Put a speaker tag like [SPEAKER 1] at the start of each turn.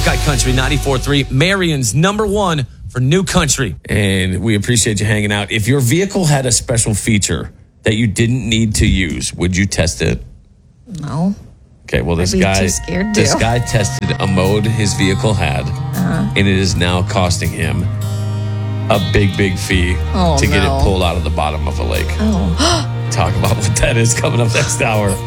[SPEAKER 1] Buckeye Country 94.3, Marion's number one for new country. And we appreciate you hanging out. If your vehicle had a special feature that you didn't need to use, would you test it?
[SPEAKER 2] No.
[SPEAKER 1] Okay, well,
[SPEAKER 2] I'd be too scared to.
[SPEAKER 1] this guy tested a mode his vehicle had, and it is now costing him a big fee to get it pulled out of the bottom of a lake.
[SPEAKER 2] Oh.
[SPEAKER 1] Talk about what that is coming up next hour.